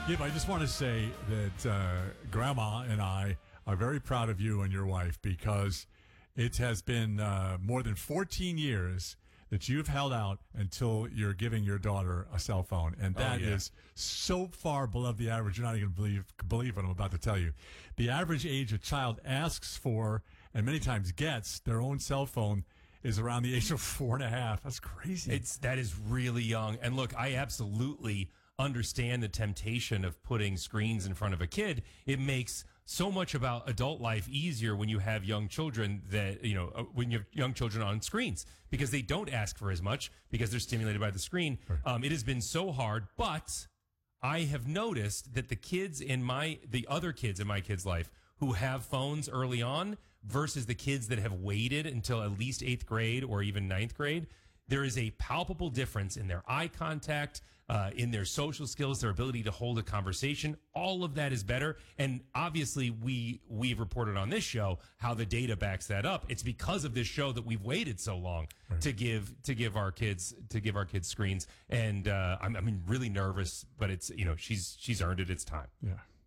Yeah, but I just want to say that Grandma and I are very proud of you and your wife because it has been more than 14 years that you've held out until you're giving your daughter a cell phone. And that is so far below the average. You're not even going to believe what I'm about to tell you. The average age a child asks for and many times gets their own cell phone is around the age of 4.5. That's crazy. That is really young. And look, I absolutely understand the temptation of putting screens in front of a kid. It makes so much about adult life easier when you have young children when you have young children on screens because they don't ask for as much because they're stimulated by the screen. Right. It has been so hard, but I have noticed that the other kids in my kid's life who have phones early on versus the kids that have waited until at least 8th grade or even 9th grade, there is a palpable difference in their eye contact, in their social skills, their ability to hold a conversation. All of that is better. And obviously we've reported on this show how the data backs that up. It's because of this show that we've waited so long to give our kids screens. And I'm really nervous, but it's, she's earned it. It's time. Yeah.